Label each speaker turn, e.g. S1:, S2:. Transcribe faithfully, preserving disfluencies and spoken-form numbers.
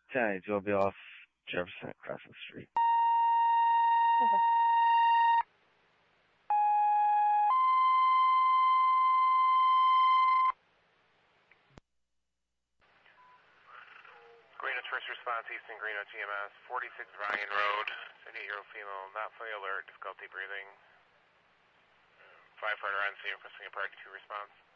S1: ten ninety-two will be off Jefferson across the street.
S2: Okay.
S3: Greeno first response, Easton Greeno T M S, forty-six Ryan Road, seventy-eight-year-old female, not fully alert, difficulty breathing. Firefighter on scene requesting a priority two response.